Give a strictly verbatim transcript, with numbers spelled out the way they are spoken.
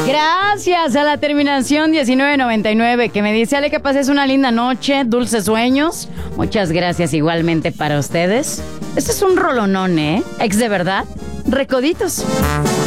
Gracias a la terminación diecinueve noventa y nueve que me dice, Ale, que pases una linda noche, dulces sueños. Muchas gracias igualmente para ustedes. Este es un rolonón, ¿eh? Ex de verdad, Recoditos.